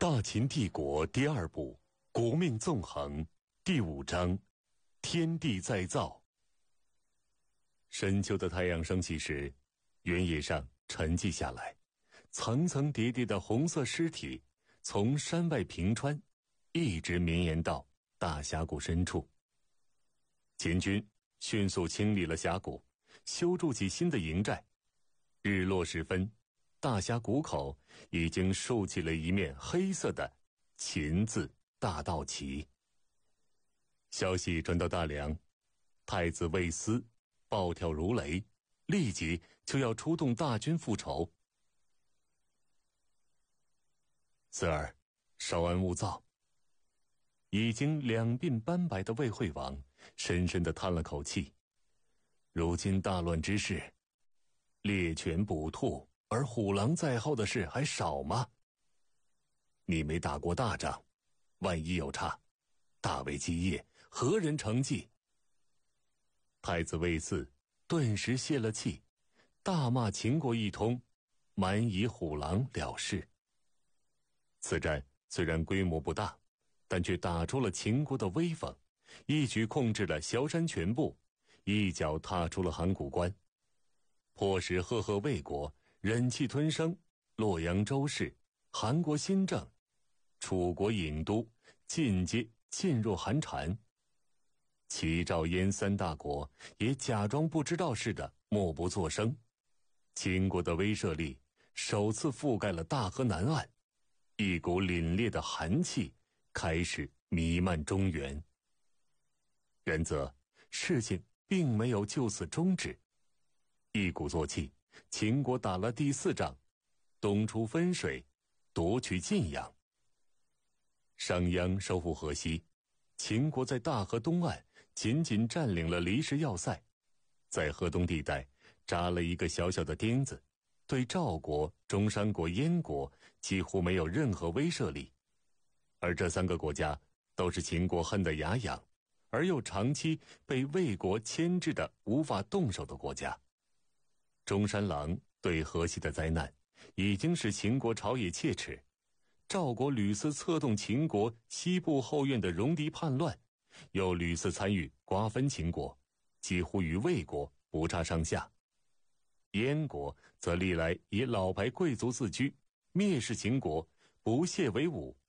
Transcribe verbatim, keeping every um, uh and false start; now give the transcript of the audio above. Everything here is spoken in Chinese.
大秦帝国第二部国命纵横第五章天地再造。深秋的太阳升起时，原野上沉寂下来，层层叠叠的红色尸体从山外平川一直绵延到大峡谷深处。秦军迅速清理了峡谷，修筑起新的营寨。日落时分，大峡谷口已经竖起了一面黑色的秦字大道旗。消息传到大梁，太子魏斯暴跳如雷，立即就要出动大军复仇。四儿，稍安勿躁。已经两鬓斑白的魏惠王深深地叹了口气，如今大乱之势，猎犬捕兔而虎狼在后的事还少吗？你没打过大仗，万一有差，大为基业，何人承继？太子魏嗣顿时泄了气，大骂秦国一通，蛮夷虎狼了事。此战虽然规模不大，但却打出了秦国的威风，一举控制了萧山全部，一脚踏出了函谷关，迫使赫赫魏国忍气吞声，洛阳周氏、韩国新政、楚国郢都尽皆噤若寒蝉。齐赵燕三大国也假装不知道似的默不作声。秦国的威慑力首次覆盖了大河南岸，一股凛冽的寒气开始弥漫中原。然则事情并没有就此终止，一鼓作气，秦国打了第四仗，东出汾水，夺取晋阳。商鞅收复河西，秦国在大河东岸仅仅占领了离石要塞，在河东地带扎了一个小小的钉子，对赵国、中山国、燕国几乎没有任何威慑力。而这三个国家都是秦国恨得牙痒，而又长期被魏国牵制的无法动手的国家。中山狼对河西的灾难已经使秦国朝野切齿，赵国屡次策动秦国西部后院的戎狄叛乱，又屡次参与瓜分秦国，几乎与魏国不差上下。燕国则历来以老牌贵族自居，蔑视秦国，不屑为伍，